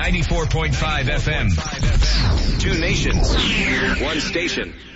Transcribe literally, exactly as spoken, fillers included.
ninety-four point five F M. Two nations, one station.